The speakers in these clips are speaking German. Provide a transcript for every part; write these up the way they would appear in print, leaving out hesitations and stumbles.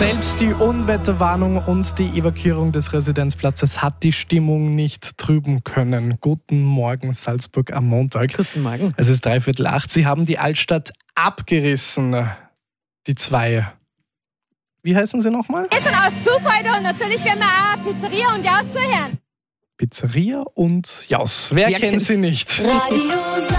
Selbst die Unwetterwarnung und die Evakuierung des Residenzplatzes hat die Stimmung nicht trüben können. Guten Morgen, Salzburg am Montag. Guten Morgen. Es ist 7:45. Sie haben die Altstadt abgerissen, die zwei. Wie heißen sie nochmal? Wir sind aus Zufall da und natürlich werden wir auch Pizzeria und Jaus zuhören. Pizzeria und Jaus. Wer kennt sie nicht? Radio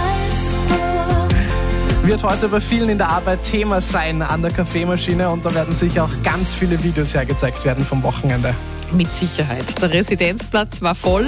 Salzburg. Wird heute bei vielen in der Arbeit Thema sein an der Kaffeemaschine und da werden sicher auch ganz viele Videos hergezeigt werden vom Wochenende. Mit Sicherheit. Der Residenzplatz war voll,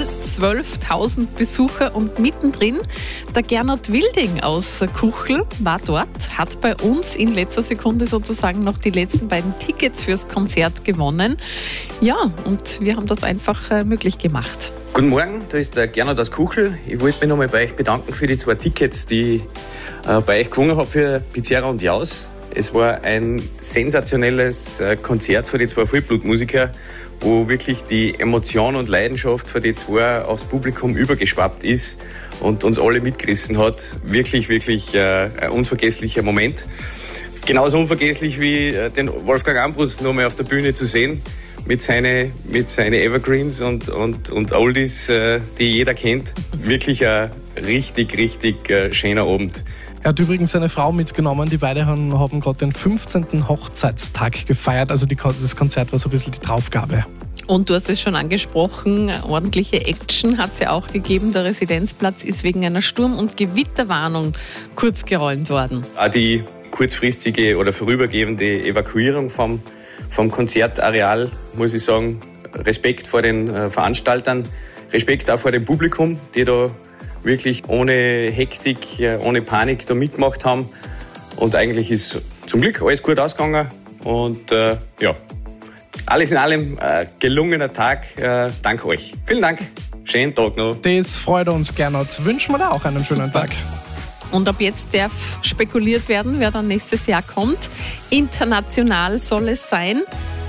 12.000 Besucher und mittendrin der Gernot Wilding aus Kuchel war dort, hat bei uns in letzter Sekunde sozusagen noch die letzten beiden Tickets fürs Konzert gewonnen. Ja, und wir haben das einfach möglich gemacht. Guten Morgen, da ist der Gernot aus Kuchel. Ich wollte mich nochmal bei euch bedanken für die 2 Tickets, die ich bei euch gewonnen habe für Pizzeria und Jaus. Es war ein sensationelles Konzert für die 2 Vollblutmusiker, wo wirklich die Emotion und Leidenschaft für die 2 aufs Publikum übergeschwappt ist und uns alle mitgerissen hat. Wirklich, wirklich ein unvergesslicher Moment. Genauso unvergesslich wie den Wolfgang Ambrus nochmal auf der Bühne zu sehen mit seinen Evergreens und Oldies, die jeder kennt. Wirklich ein richtig, richtig schöner Abend. Er hat übrigens seine Frau mitgenommen. Die beiden haben gerade den 15. Hochzeitstag gefeiert. Also das Konzert war so ein bisschen die Draufgabe. Und du hast es schon angesprochen, ordentliche Action hat es ja auch gegeben. Der Residenzplatz ist wegen einer Sturm- und Gewitterwarnung kurz geräumt worden. Auch die kurzfristige oder vorübergehende Evakuierung vom Konzertareal, muss ich sagen, Respekt vor den Veranstaltern, Respekt auch vor dem Publikum, die da wirklich ohne Hektik, ohne Panik da mitgemacht haben. Und eigentlich ist zum Glück alles gut ausgegangen. Und ja, alles in allem gelungener Tag. Danke euch. Vielen Dank. Schönen Tag noch. Das freut uns, Gernot. Wünschen wir dir auch einen schönen Tag. Und ab jetzt darf spekuliert werden, wer dann nächstes Jahr kommt. International soll es sein.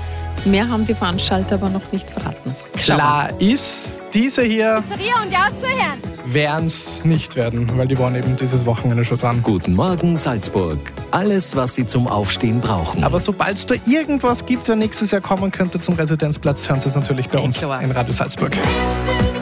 Mehr haben die Veranstalter aber noch nicht verraten. Klar ist, diese hier Pizzeria und Jaus zuhören. werden es nicht werden, weil die waren eben dieses Wochenende schon dran. Guten Morgen Salzburg. Alles, was Sie zum Aufstehen brauchen. Aber sobald es da irgendwas gibt, wer nächstes Jahr kommen könnte zum Residenzplatz, hören Sie es natürlich bei uns Klar. in Radio Salzburg.